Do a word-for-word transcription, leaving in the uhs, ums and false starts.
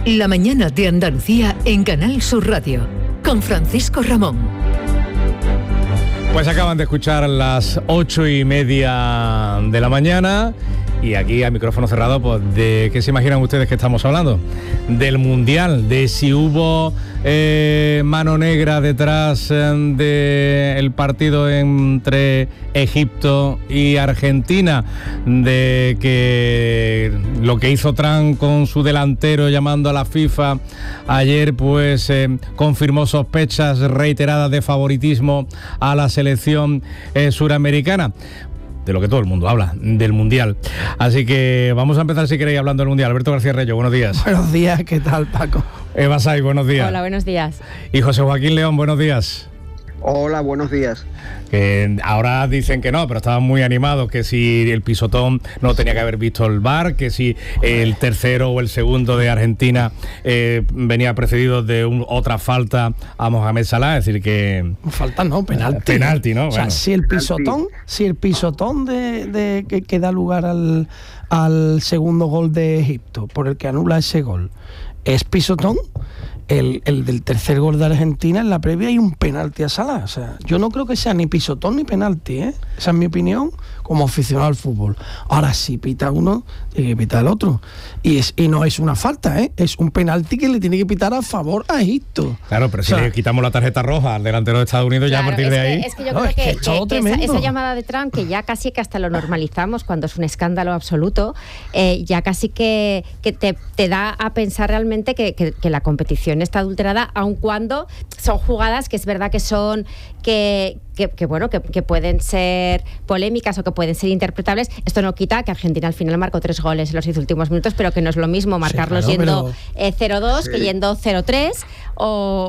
La mañana de Andalucía en Canal Sur Radio, con Francisco Ramón. Pues acaban de escuchar las ocho y media de la mañana y aquí a micrófono cerrado, pues ¿de qué se imaginan ustedes que estamos hablando? Del Mundial, de si hubo eh, mano negra detrás eh, del partido entre Egipto y Argentina, de que lo que hizo Trump con su delantero llamando a la FIFA ayer, pues eh, confirmó sospechas reiteradas de favoritismo a la selección eh, suramericana. De lo que todo el mundo habla, del Mundial. Así que vamos a empezar, si queréis, hablando del Mundial. Alberto García Reyo, buenos días. Buenos días, ¿qué tal, Paco? Eva Saiz, buenos días. Hola, buenos días. Y José Joaquín León, buenos días. Hola, buenos días. Que ahora dicen que no, pero estaban muy animados, que si el pisotón no tenía que haber visto el V A R, que si el tercero o el segundo de Argentina eh, venía precedido de un, otra falta a Mohamed Salah, es decir que... Falta no, penalti. Penalti, ¿no? O sea, bueno. si el pisotón, si el pisotón de, de que, que da lugar al, al segundo gol de Egipto, por el que anula ese gol, es pisotón, El, el del tercer gol de Argentina, en la previa hay un penalti a Salah. O sea, yo no creo que sea ni pisotón ni penalti, ¿eh? Esa es mi opinión como aficionado al fútbol. Ahora sí pita uno, tiene que pitar el otro. Y, es, y no es una falta, ¿eh? Es un penalti que le tiene que pitar a favor a Egipto. Claro, pero si o sea, le quitamos la tarjeta roja al delantero de Estados Unidos, claro, ya a partir de que, ahí... Es que yo no, creo es que, que, que, que esa, esa llamada de Trump, que ya casi que hasta lo normalizamos cuando es un escándalo absoluto, eh, ya casi que, que te, te da a pensar realmente que, que, que la competición está adulterada, aun cuando son jugadas que es verdad que son que, que, que bueno que, que pueden ser polémicas o que pueden ser interpretables. Esto no quita que Argentina al final marcó tres goles en los diez últimos minutos, pero que no es lo mismo marcarlos sí, claro, yendo pero... eh, cero dos sí. que yendo cero tres o,